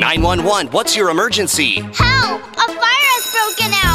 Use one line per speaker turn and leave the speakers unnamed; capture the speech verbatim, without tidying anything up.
nine one one, what's your emergency?
Help! A fire has broken out!